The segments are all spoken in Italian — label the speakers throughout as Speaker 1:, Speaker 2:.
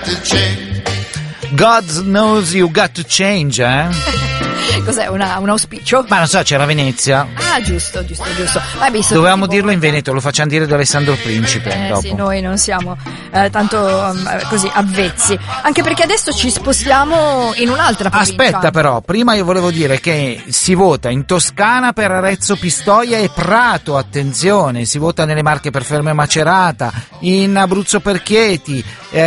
Speaker 1: God knows you got to change, eh?
Speaker 2: Cos'è, un auspicio?
Speaker 1: Ma non so, c'era Venezia.
Speaker 2: Ah, giusto.
Speaker 1: Dovevamo dirlo in Veneto, lo facciamo dire da Alessandro Principe dopo.
Speaker 2: Sì, noi non siamo tanto così avvezzi, anche perché adesso ci spostiamo in un'altra provincia.
Speaker 1: Aspetta però, prima io volevo dire che si vota in Toscana per Arezzo Pistoia e Prato, attenzione, si vota nelle Marche per Fermo e Macerata, in Abruzzo per Chieti,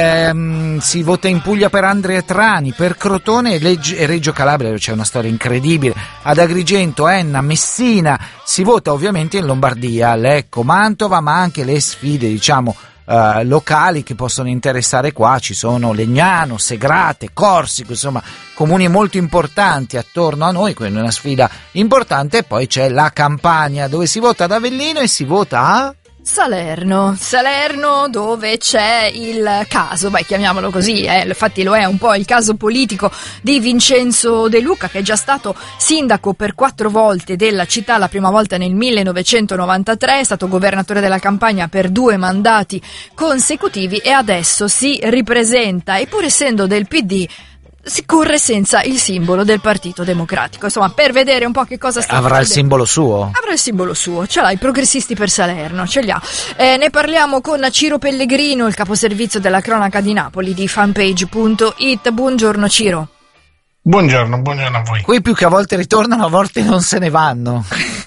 Speaker 1: si vota in Puglia per Andria Trani, per Crotone e Reggio Calabria, dove c'è una storia incredibile, ad Agrigento, Enna, Messina, si vota ovviamente in Lombardia, Lecco, Mantova, ma anche le sfide, diciamo, locali che possono interessare qua, ci sono Legnano, Segrate, Corsico, insomma comuni molto importanti attorno a noi, quindi una sfida importante. E poi c'è la Campania, dove si vota ad Avellino e si vota a
Speaker 2: Salerno, dove c'è il caso, chiamiamolo così, infatti lo è un po' il caso politico di Vincenzo De Luca, che è già stato sindaco per 4 volte della città, la prima volta nel 1993, è stato governatore della Campania per 2 mandati consecutivi e adesso si ripresenta, e pur essendo del PD si corre senza il simbolo del Partito Democratico, insomma, per vedere un po' che cosa sta
Speaker 1: avrà
Speaker 2: facendo.
Speaker 1: Il simbolo suo?
Speaker 2: Avrà il simbolo suo, ce l'ha, i progressisti per Salerno, ce li ha. Ne parliamo con Ciro Pellegrino, il caposervizio della cronaca di Napoli di fanpage.it. Buongiorno Ciro.
Speaker 3: Buongiorno a voi.
Speaker 1: Qui più che a volte ritornano, a volte non se ne vanno.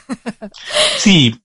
Speaker 3: Sì,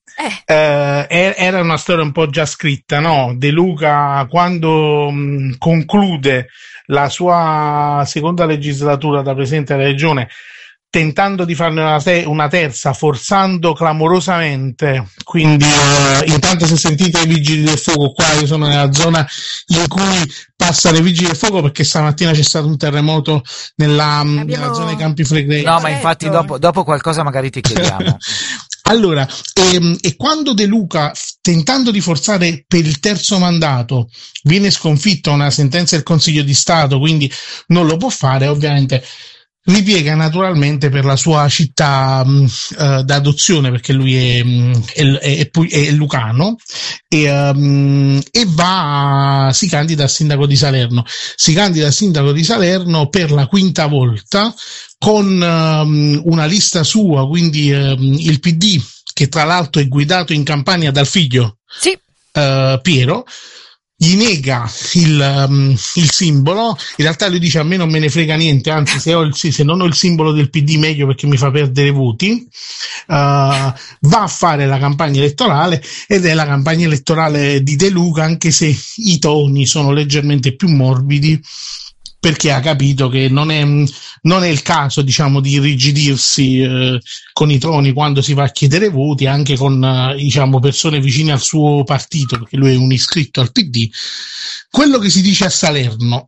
Speaker 3: era una storia un po' già scritta, no? De Luca, quando conclude la sua seconda legislatura da presidente della regione, tentando di farne una terza, forzando clamorosamente, quindi intanto se sentite i vigili del fuoco qua, io sono nella zona in cui passano i vigili del fuoco perché stamattina c'è stato un terremoto nella zona dei Campi Flegrei.
Speaker 1: No, ma infatti dopo qualcosa magari ti chiediamo.
Speaker 3: Allora, e quando De Luca, tentando di forzare per il terzo mandato, viene sconfitto a una sentenza del Consiglio di Stato, quindi non lo può fare, ovviamente ripiega naturalmente per la sua città d'adozione, perché lui è lucano, e si candida a sindaco di Salerno. Si candida a sindaco di Salerno per la 5ª volta con una lista sua, quindi il PD, che tra l'altro è guidato in campagna dal figlio Piero, gli nega il simbolo. In realtà lui dice: a me non me ne frega niente, anzi se non ho il simbolo del PD meglio, perché mi fa perdere voti. Va a fare la campagna elettorale, ed è la campagna elettorale di De Luca, anche se i toni sono leggermente più morbidi, perché ha capito che non è il caso, diciamo, di irrigidirsi con i toni quando si va a chiedere voti, anche con diciamo persone vicine al suo partito, perché lui è un iscritto al PD. Quello che si dice a Salerno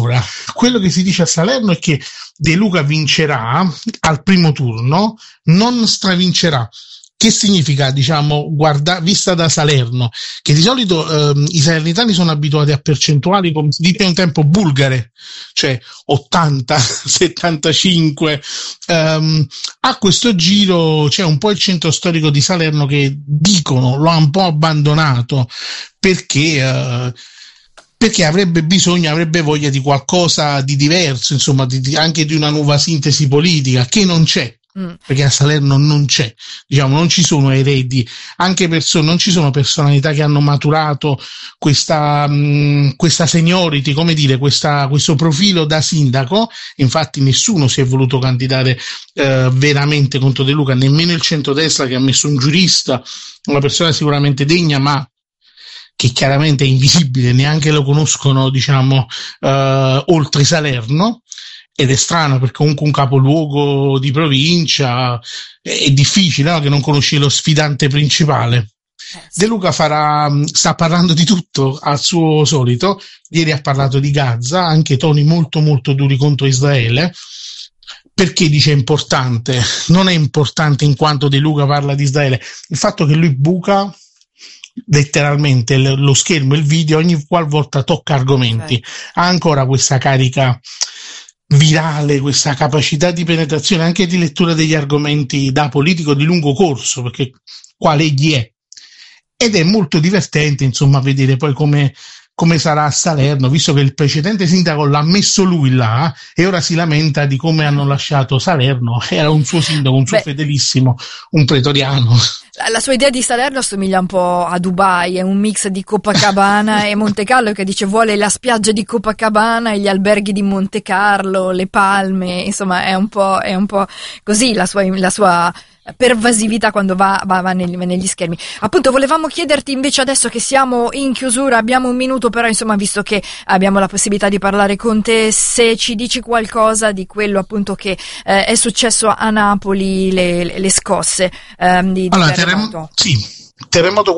Speaker 3: è che De Luca vincerà al primo turno, non stravincerà. Che significa, diciamo, vista da Salerno, che di solito i salernitani sono abituati a percentuali, come si dice un tempo, bulgare, cioè 80, 75. A questo giro c'è un po' il centro storico di Salerno che dicono lo ha un po' abbandonato, perché avrebbe voglia di qualcosa di diverso, insomma, anche di una nuova sintesi politica, che non c'è. Perché a Salerno non c'è, diciamo, non ci sono eredi, anche non ci sono personalità che hanno maturato questa seniority, come dire, questo profilo da sindaco. Infatti nessuno si è voluto candidare veramente contro De Luca, nemmeno il centrodestra, che ha messo un giurista, una persona sicuramente degna, ma che chiaramente è invisibile, neanche lo conoscono, diciamo, oltre Salerno. Ed è strano, perché comunque un capoluogo di provincia è difficile, no? Che non conosci lo sfidante principale. De Luca sta parlando di tutto al suo solito. Ieri ha parlato di Gaza, anche toni molto molto duri contro Israele. Perché dice importante? Non è importante in quanto De Luca parla di Israele, il fatto che lui buca letteralmente lo schermo, il video, ogni qualvolta tocca argomenti. Ha ancora questa carica virale, questa capacità di penetrazione, anche di lettura degli argomenti da politico di lungo corso, perché quale egli è. Ed è molto divertente, insomma, vedere poi come come sarà a Salerno, visto che il precedente sindaco l'ha messo lui là e ora si lamenta di come hanno lasciato Salerno. Era un suo sindaco, un suo fedelissimo, un pretoriano.
Speaker 2: La sua idea di Salerno assomiglia un po' a Dubai, è un mix di Copacabana e Monte Carlo, che dice vuole la spiaggia di Copacabana e gli alberghi di Monte Carlo, le palme, insomma è un po' così la sua pervasività quando va negli schermi. Appunto, volevamo chiederti invece, adesso che siamo in chiusura, abbiamo un minuto, però insomma, visto che abbiamo la possibilità di parlare con te, se ci dici qualcosa di quello appunto che è successo a Napoli, le scosse di terremoto.
Speaker 3: Terremoto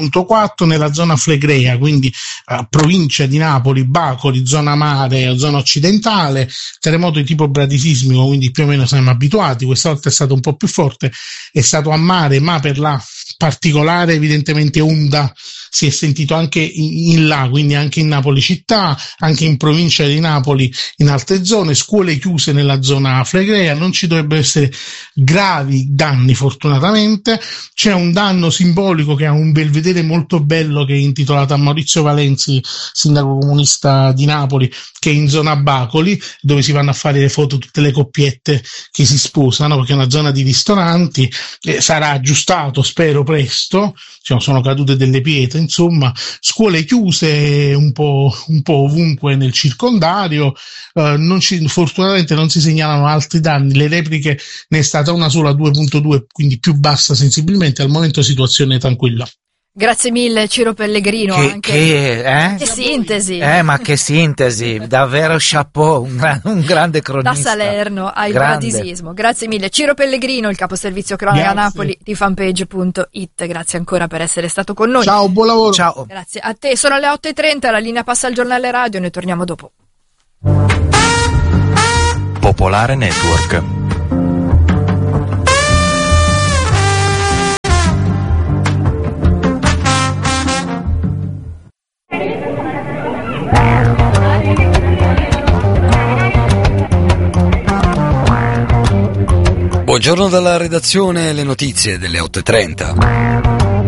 Speaker 3: 4.4 nella zona Flegrea, quindi provincia di Napoli, Bacoli, zona mare, zona occidentale, terremoto di tipo bradisismico, quindi più o meno siamo abituati. Questa volta è stato un po' più forte, è stato a mare, ma per la particolare evidentemente onda si è sentito anche in là, quindi anche in Napoli città, anche in provincia di Napoli, in altre zone, scuole chiuse nella zona Flegrea. Non ci dovrebbero essere gravi danni, fortunatamente. C'è un danno simbolico che ha un belvedere molto bello che è intitolato a Maurizio Valenzi, sindaco comunista di Napoli, che è in zona Bacoli, dove si vanno a fare le foto tutte le coppiette che si sposano, perché è una zona di ristoranti. Sarà aggiustato, spero presto, sono cadute delle pietre, insomma, scuole chiuse un po' ovunque nel circondario. Fortunatamente non si segnalano altri danni, le repliche ne è stata una sola, 2.2, quindi più bassa sensibilmente. Al momento situazione tranquilla.
Speaker 2: Grazie mille Ciro Pellegrino, che sintesi!
Speaker 1: Ma che sintesi, davvero chapeau, un grande cronista.
Speaker 2: Da Salerno al bradisismo. Grazie mille Ciro Pellegrino, il caposervizio cronaca Napoli di fanpage.it. Grazie ancora per essere stato con noi.
Speaker 3: Ciao, buon lavoro.
Speaker 1: Ciao.
Speaker 2: Grazie a te. Sono le 8:30, la linea passa al giornale radio, noi torniamo dopo.
Speaker 4: Popolare Network.
Speaker 5: Buongiorno dalla redazione, le notizie delle 8:30.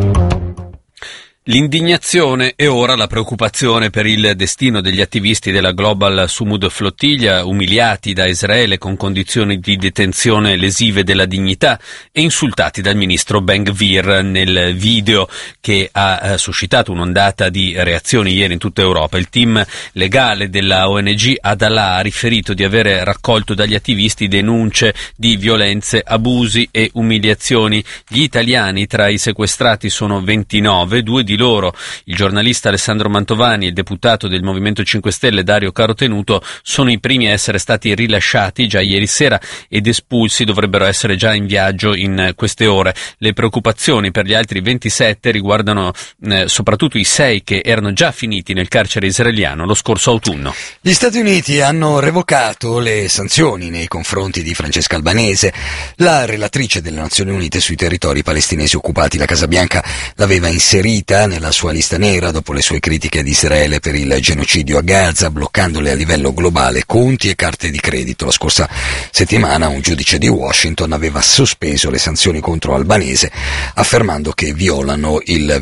Speaker 6: L'indignazione e ora la preoccupazione per il destino degli attivisti della Global Sumud Flottiglia, umiliati da Israele con condizioni di detenzione lesive della dignità e insultati dal ministro Ben-Gvir nel video che ha suscitato un'ondata di reazioni ieri in tutta Europa. Il team legale della ONG Adalah ha riferito di avere raccolto dagli attivisti denunce di violenze, abusi e umiliazioni. Gli italiani tra i sequestrati sono 29, 2 di loro, il giornalista Alessandro Mantovani e il deputato del Movimento 5 Stelle Dario Carotenuto, sono i primi a essere stati rilasciati già ieri sera ed espulsi, dovrebbero essere già in viaggio in queste ore. Le preoccupazioni per gli altri 27 riguardano soprattutto i 6 che erano già finiti nel carcere israeliano lo scorso autunno.
Speaker 5: Gli Stati Uniti hanno revocato le sanzioni nei confronti di Francesca Albanese, la relatrice delle Nazioni Unite sui territori palestinesi occupati. La Casa Bianca l'aveva inserita nella sua lista nera dopo le sue critiche ad Israele per il genocidio a Gaza, bloccandole a livello globale conti e carte di credito. La scorsa settimana un giudice di Washington aveva sospeso le sanzioni contro Albanese, affermando che violano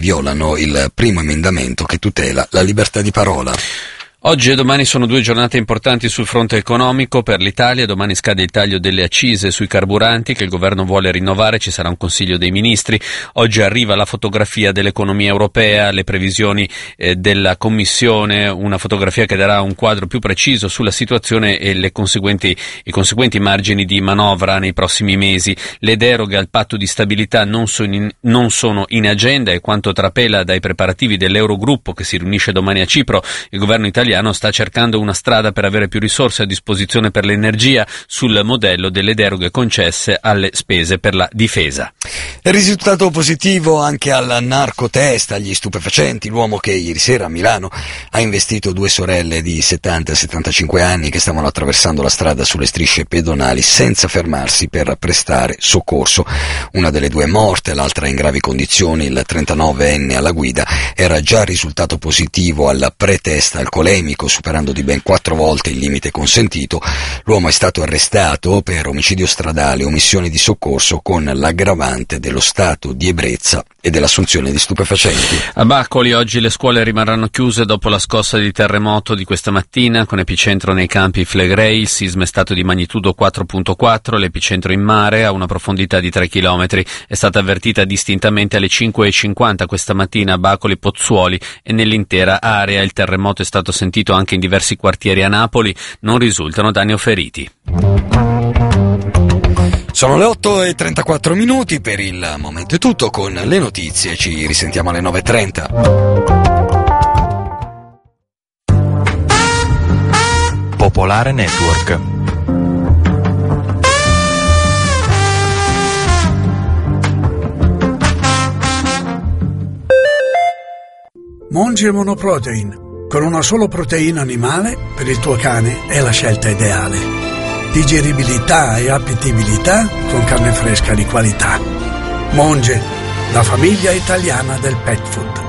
Speaker 5: il primo emendamento che tutela la libertà di parola.
Speaker 6: Oggi e domani sono 2 giornate importanti sul fronte economico per l'Italia. Domani scade il taglio delle accise sui carburanti che il governo vuole rinnovare, ci sarà un Consiglio dei Ministri. Oggi arriva la fotografia dell'economia europea, le previsioni della Commissione, una fotografia che darà un quadro più preciso sulla situazione e i conseguenti margini di manovra nei prossimi mesi. Le deroghe al patto di stabilità non sono in agenda, e quanto trapela dai preparativi dell'Eurogruppo che si riunisce domani a Cipro. Il governo italiano sta cercando una strada per avere più risorse a disposizione per l'energia sul modello delle deroghe concesse alle spese per la difesa.
Speaker 5: Il risultato positivo anche al narcotest, agli stupefacenti, l'uomo che ieri sera a Milano ha investito 2 sorelle di 70 e 75 anni che stavano attraversando la strada sulle strisce pedonali senza fermarsi per prestare soccorso. Una delle 2 è morta, l'altra è in gravi condizioni. Il 39enne alla guida era già risultato positivo al pretest alcolemico polemico, superando di ben 4 volte il limite consentito. L'uomo è stato arrestato per omicidio stradale, omissione di soccorso con l'aggravante dello stato di ebbrezza e dell'assunzione di stupefacenti.
Speaker 6: A Bacoli oggi le scuole rimarranno chiuse dopo la scossa di terremoto di questa mattina, con epicentro nei campi Flegrei. Il sisma è stato di magnitudo 4.4, l'epicentro in mare a una profondità di 3 km. È stata avvertita distintamente alle 5:50 questa mattina a Bacoli Pozzuoli e nell'intera area. Il terremoto è stato sentito anche in diversi quartieri a Napoli, non risultano danni o feriti.
Speaker 5: Sono le 8:34, per il momento è tutto con le notizie, ci risentiamo alle 9:30.
Speaker 4: Popolare Network.
Speaker 7: Monge Monoprotein, con una solo proteina animale per il tuo cane è la scelta ideale. Digeribilità e appetibilità con carne fresca di qualità. Monge, la famiglia italiana del pet food.